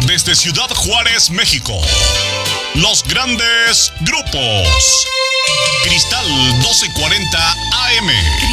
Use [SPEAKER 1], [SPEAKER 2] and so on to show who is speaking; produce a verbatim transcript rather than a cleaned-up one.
[SPEAKER 1] Desde Ciudad Juárez, México, los grandes grupos. Cristal doce cuarenta A M.